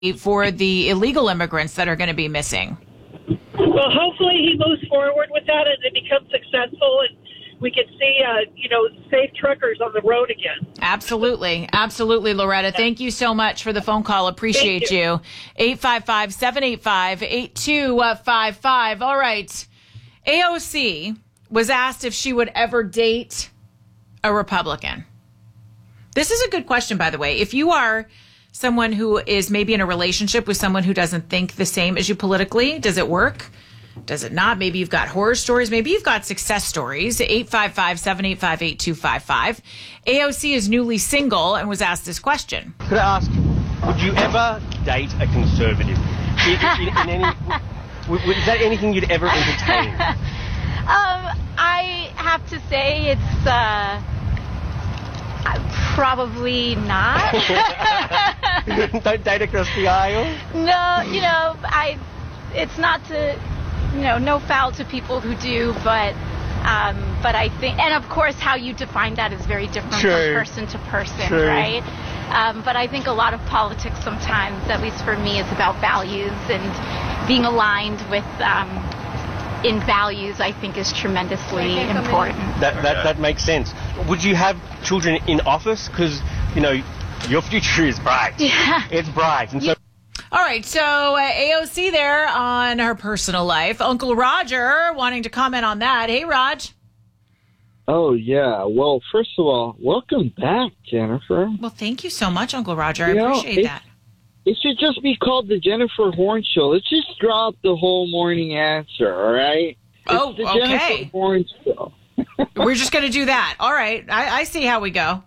for the illegal immigrants that are going to be missing. Well, hopefully he moves forward with that and it becomes successful and we can see, safe truckers on the road again. Absolutely. Absolutely, Loretta. Thank you so much for the phone call. Appreciate you. 855-785-8255. All right. AOC was asked if she would ever date a Republican. This is a good question, by the way. If you are someone who is maybe in a relationship with someone who doesn't think the same as you politically, does it work? Does it not? Maybe you've got horror stories. Maybe you've got success stories. 855-785-8255. AOC is newly single and was asked this question. Could I ask, would you ever date a conservative? Is that anything you'd ever entertain? I have to say it's probably not. Don't date across the aisle? No, it's not to, no foul to people who do, but I think, and of course how you define that is very different from person to person, right? But I think a lot of politics sometimes, at least for me, is about values, and being aligned with in values, I think, is tremendously important. That makes sense. Would you have children in office? Because, your future is bright. Yeah. It's bright. And so. All right, so AOC there on her personal life. Uncle Roger wanting to comment on that. Hey, Raj. Oh, yeah. Well, first of all, welcome back, Jennifer. Well, thank you so much, Uncle Roger. I appreciate that. It should just be called the Jennifer Horn Show. Let's just drop the whole morning answer, all right? It's the Jennifer okay. Horn Show. We're just going to do that. All right. I see how we go.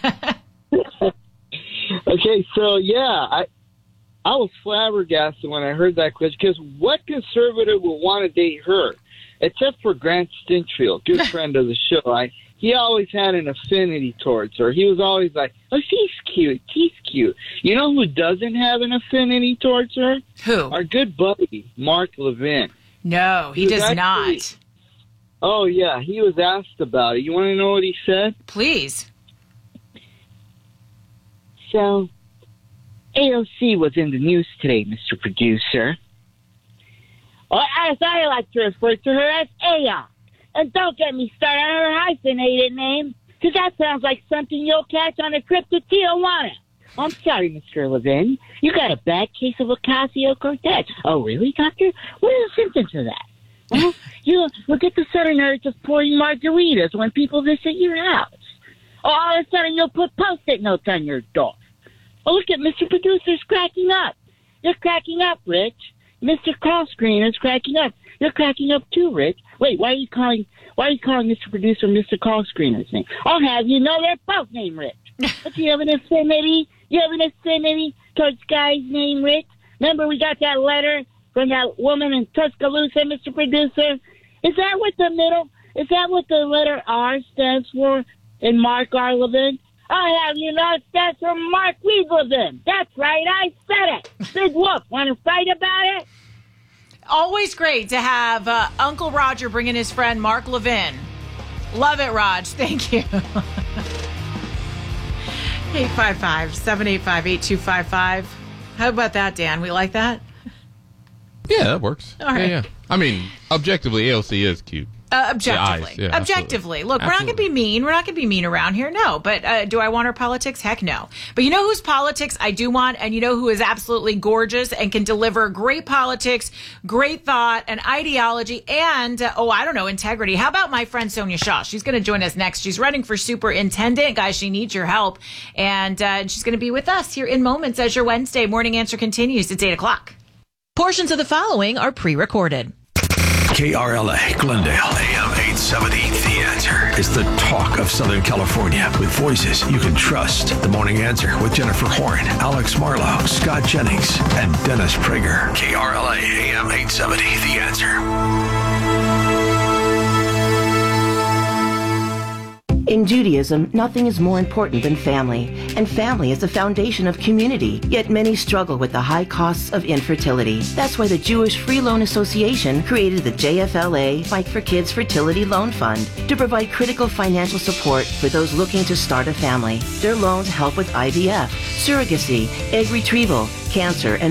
Okay, so, yeah, I was flabbergasted when I heard that question, because what conservative would want to date her? Except for Grant Stinchfield, good friend of the show. He always had an affinity towards her. He was always like, oh, she's cute. She's cute. You know who doesn't have an affinity towards her? Who? Our good buddy, Mark Levin. No, he does not. Oh, yeah. He was asked about it. You want to know what he said? Please. So, AOC was in the news today, Mr. Producer. Or as I like to refer to her as Aya. And don't get me started on her hyphenated name, because that sounds like something you'll catch on a trip to Tijuana. I'm sorry, Mr. Levin. You got a bad case of Ocasio-Cortez. Oh, really, doctor? What are the symptoms of that? Well, you'll get the sudden urge of pouring margaritas when people visit your house. Or all of a sudden you'll put Post-it notes on your door. Oh, look at Mr. Producer's cracking up. You're cracking up, Rich. Mr. Call Screener's cracking up. You're cracking up too, Rich. Wait, why are you calling Mr. Producer Mr. Call Screener's name? I'll have you know they're both named Rich. But you have an affinity? You have an affinity towards guys named Rich? Remember we got that letter from that woman in Tuscaloosa, Mr. Producer? Is that what the letter R stands for in Mark R. Levin? I'll have you know it stands for Mark Reed Levin. That's right, I said it. Big whoop. Want to fight about it? Always great to have Uncle Roger bring in his friend Mark Levin. Love it, Raj. Thank you. 855-785-8255. How about that, Dan? We like that? Yeah, that works. All right. Yeah. I mean, objectively, AOC is cute. Objectively. Yeah, Objectively. Look, absolutely. We're not going to be mean. We're not going to be mean around here. No. But do I want her politics? Heck no. But you know whose politics I do want? And you know who is absolutely gorgeous and can deliver great politics, great thought, and ideology, and, integrity. How about my friend Sonia Shaw? She's going to join us next. She's running for superintendent. Guys, she needs your help. And she's going to be with us here in moments as your Wednesday morning answer continues. It's 8 o'clock. Portions of the following are pre-recorded. KRLA, Glendale, AM 870. The Answer is the talk of Southern California with voices you can trust. The Morning Answer with Jennifer Horn, Alex Marlowe, Scott Jennings, and Dennis Prager. KRLA, AM 870. The Answer. In Judaism, nothing is more important than family, and family is the foundation of community, yet many struggle with the high costs of infertility. That's why the Jewish Free Loan Association created the JFLA Fight for Kids Fertility Loan Fund to provide critical financial support for those looking to start a family. Their loans help with IVF, surrogacy, egg retrieval, cancer, and